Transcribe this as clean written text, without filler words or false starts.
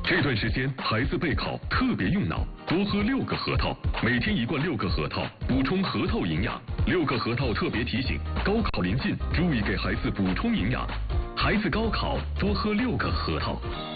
这段时间孩子备考特别用脑，多喝6个核桃，每天1罐6个核桃，补充核桃营养。6个核桃特别提醒：高考临近，注意给孩子补充营养。孩子高考多喝6个核桃。